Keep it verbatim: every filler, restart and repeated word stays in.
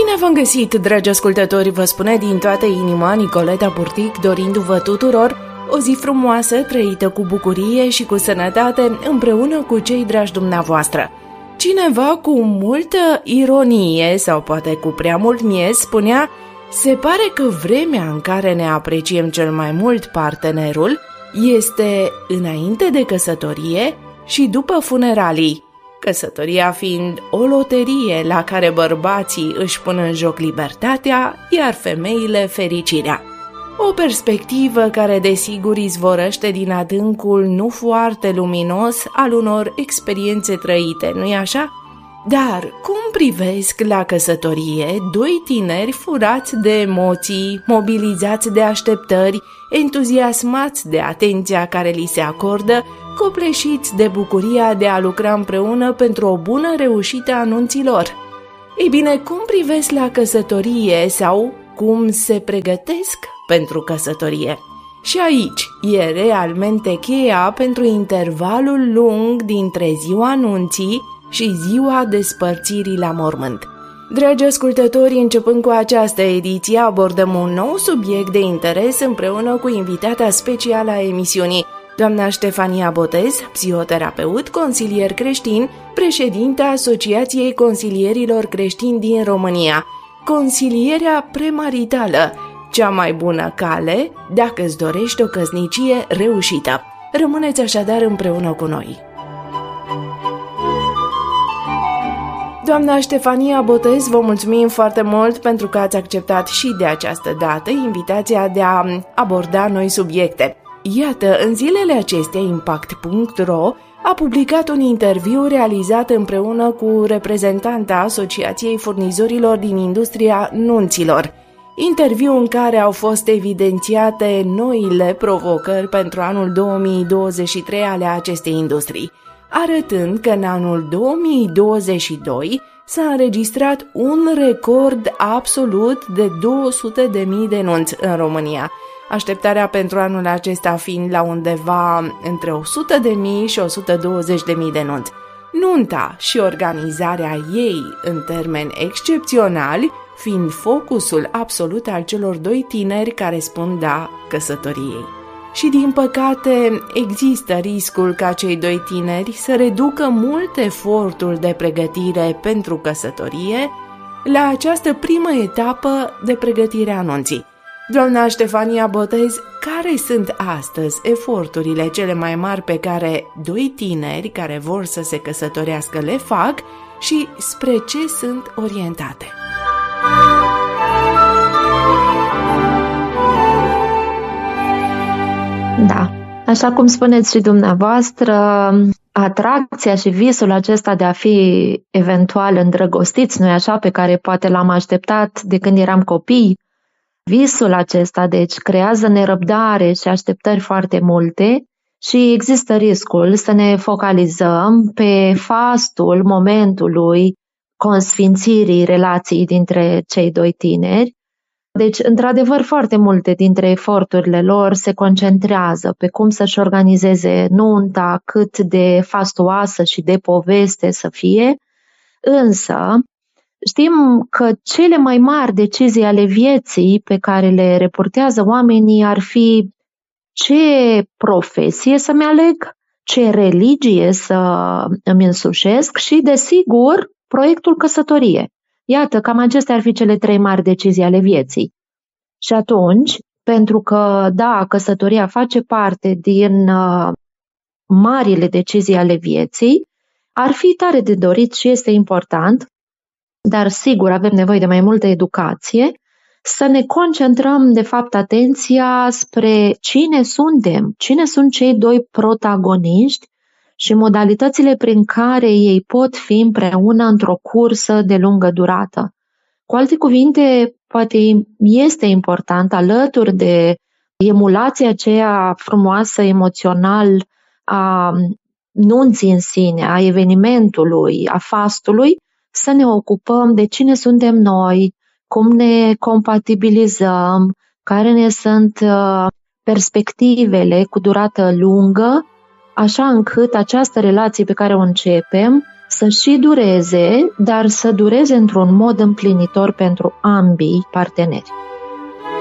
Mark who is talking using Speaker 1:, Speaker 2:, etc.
Speaker 1: Bine v-am găsit, dragi ascultători, vă spune din toată inima Nicoleta Burtic, dorindu-vă tuturor o zi frumoasă, trăită cu bucurie și cu sănătate, împreună cu cei dragi dumneavoastră. Cineva cu multă ironie, sau poate cu prea mult miez, spunea: se pare că vremea în care ne apreciem cel mai mult partenerul este înainte de căsătorie și după funeralii, căsătoria fiind o loterie la care bărbații își pun în joc libertatea, iar femeile fericirea. O perspectivă care desigur izvorăște din adâncul nu foarte luminos al unor experiențe trăite, nu-i așa? Dar cum privesc la căsătorie doi tineri furați de emoții, mobilizați de așteptări, entuziasmați de atenția care li se acordă, copleșiți de bucuria de a lucra împreună pentru o bună reușită a anunților? Ei bine, cum privesc la căsătorie sau cum se pregătesc pentru căsătorie? Și aici e realmente cheia pentru intervalul lung dintre ziua anunții și ziua despărțirii la mormânt. Dragi ascultători, începând cu această ediție, abordăm un nou subiect de interes împreună cu invitata specială a emisiunii, doamna Ștefania Botez, psihoterapeut, consilier creștin, președinta Asociației Consilierilor Creștini din România. Consilierea premaritală, cea mai bună cale dacă îți dorești o căsnicie reușită. Rămâneți așadar împreună cu noi. Doamna Ștefania Botez, vă mulțumim foarte mult pentru că ați acceptat și de această dată invitația de a aborda noi subiecte. Iată, în zilele acestea, Impact punct ro a publicat un interviu realizat împreună cu reprezentanta Asociației Furnizorilor din industria nunților. Interviu în care au fost evidențiate noile provocări pentru anul două mii douăzeci și trei ale acestei industrii, arătând că în anul două mii douăzeci și doi s-a înregistrat un record absolut de două sute de mii de nunți în România, așteptarea pentru anul acesta fiind la undeva între o sută de mii și o sută douăzeci de mii de nunți. Nunta și organizarea ei în termeni excepționali fiind focusul absolut al celor doi tineri care spun da căsătoriei. Și din păcate există riscul ca cei doi tineri să reducă mult efortul de pregătire pentru căsătorie la această primă etapă de pregătire a nunții. Doamna Ștefania Botez, care sunt astăzi eforturile cele mai mari pe care doi tineri care vor să se căsătorească le fac și spre ce sunt orientate?
Speaker 2: Da, așa cum spuneți și dumneavoastră, atracția și visul acesta de a fi eventual îndrăgostiți, nu-i așa, pe care poate l-am așteptat de când eram copii, visul acesta, deci, creează nerăbdare și așteptări foarte multe și există riscul să ne focalizăm pe fastul momentului consfințirii relației dintre cei doi tineri. Deci, într-adevăr, foarte multe dintre eforturile lor se concentrează pe cum să-și organizeze nunta, cât de fastuoasă și de poveste să fie, însă știm că cele mai mari decizii ale vieții pe care le reportează oamenii ar fi ce profesie să-mi aleg, ce religie să îmi însușesc și, desigur, proiectul căsătorie. Iată, cam acestea ar fi cele trei mari decizii ale vieții. Și atunci, pentru că, da, căsătoria face parte din uh, marile decizii ale vieții, ar fi tare de dorit și este important, dar sigur avem nevoie de mai multă educație, să ne concentrăm, de fapt, atenția spre cine suntem, cine sunt cei doi protagoniști și modalitățile prin care ei pot fi împreună într-o cursă de lungă durată. Cu alte cuvinte, poate este important, alături de emulația aceea frumoasă emoțional a nunții în sine, a evenimentului, a fastului, să ne ocupăm de cine suntem noi, cum ne compatibilizăm, care ne sunt perspectivele cu durată lungă, așa încât această relație pe care o începem să și dureze, dar să dureze într-un mod împlinitor pentru ambii parteneri.